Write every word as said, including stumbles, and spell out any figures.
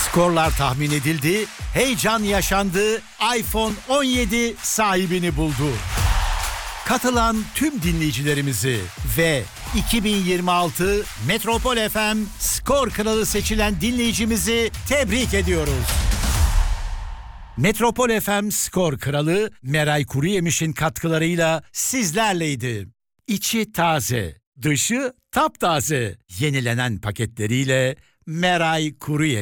Skorlar tahmin edildi, heyecan yaşandı, iPhone on yedi sahibini buldu. Katılan tüm dinleyicilerimizi ve iki bin yirmi altı Metropol F M Skor Kralı seçilen dinleyicimizi tebrik ediyoruz. Metropol F M Skor Kralı Meray Kuruyemiş'in katkılarıyla sizlerleydi. İçi taze, dışı taptaze, yenilenen paketleriyle Meray Kuruyemiş.